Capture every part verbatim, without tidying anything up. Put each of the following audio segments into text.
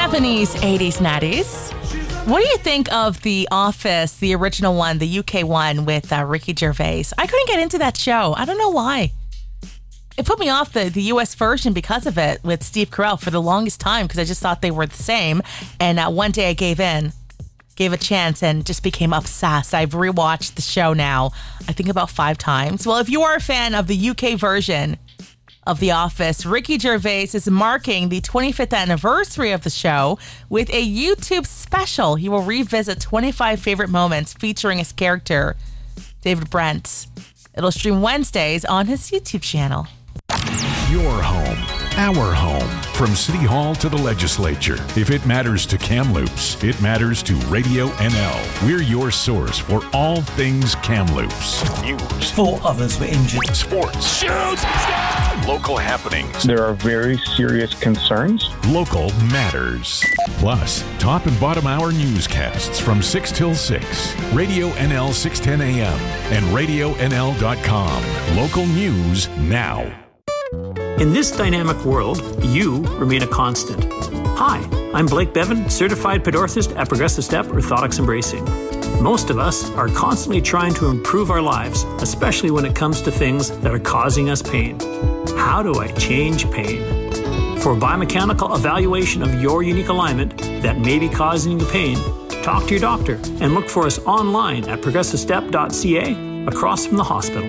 seventies, eighties, nineties. What do you think of The Office, the original one, the U K one with uh, Ricky Gervais? I couldn't get into that show. I don't know why. It put me off the, the U S version because of it with Steve Carell for the longest time because I just thought they were the same. And uh, one day I gave in, gave a chance, and just became obsessed. I've rewatched the show now, I think about five times. Well, if you are a fan of the U K version of The Office, Ricky Gervais is marking the twenty-fifth anniversary of the show with a YouTube special. He will revisit twenty-five favorite moments featuring his character, David Brent. It'll stream Wednesdays on his YouTube channel. Your home, our home. From City Hall to the legislature. If it matters to Kamloops, it matters to Radio N L. We're your source for all things Kamloops. News. Four others were injured. Sports. Shoot! Local happenings. There are very serious concerns. Local matters. Plus, top and bottom hour newscasts from six till six. Radio N L six ten A M and radio N L dot com. Local news now. In this dynamic world, you remain a constant. Hi, I'm Blake Bevan, certified pedorthist at Progressive Step Orthotics Embracing. Most of us are constantly trying to improve our lives, especially when it comes to things that are causing us pain. How do I change pain? For a biomechanical evaluation of your unique alignment that may be causing you pain, talk to your doctor and look for us online at progressive step dot c a across from the hospital.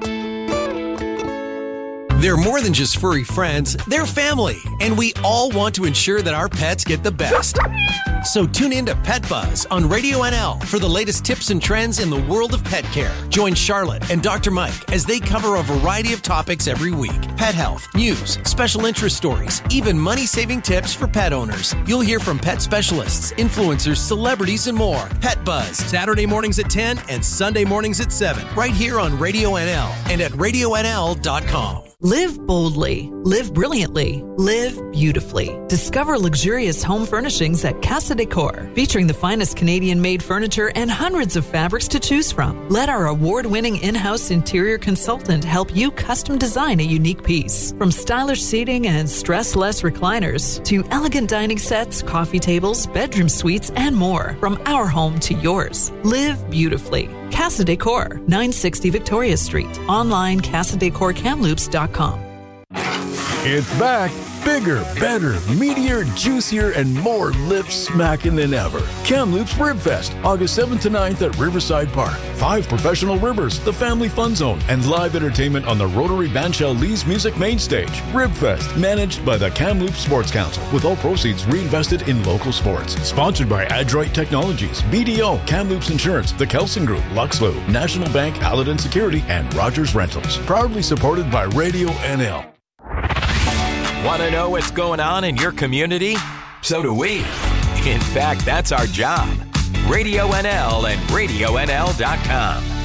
They're more than just furry friends, they're family, and we all want to ensure that our pets get the best. So tune in to Pet Buzz on Radio N L for the latest tips and trends in the world of pet care. Join Charlotte and Doctor Mike as they cover a variety of topics every week. Pet health, news, special interest stories, even money-saving tips for pet owners. You'll hear from pet specialists, influencers, celebrities, and more. Pet Buzz, Saturday mornings at ten and Sunday mornings at seven, right here on Radio N L and at radio N L dot com. Live boldly, live brilliantly, live beautifully. Discover luxurious home furnishings at Casa Decor, featuring the finest Canadian-made furniture and hundreds of fabrics to choose from. Let our award-winning in-house interior consultant help you custom design a unique piece. From stylish seating and stress-less recliners to elegant dining sets, coffee tables, bedroom suites, and more. From our home to yours. Live beautifully. Casa Decor, nine sixty Victoria Street. Online, casa decor kamloops dot com. It's back. Bigger, better, meatier, juicier, and more lip smacking than ever. Kamloops Rib Fest, August seventh to ninth at Riverside Park. Five professional ribbers, the Family Fun Zone, and live entertainment on the Rotary Bandshell Lee's Music Main Stage. Rib Fest, managed by the Kamloops Sports Council, with all proceeds reinvested in local sports. Sponsored by Adroit Technologies, B D O, Kamloops Insurance, the Kelson Group, Luxlo, National Bank, Paladin Security, and Rogers Rentals. Proudly supported by Radio N L. Want to know what's going on in your community? So do we. In fact, that's our job. Radio N L and radio N L dot com.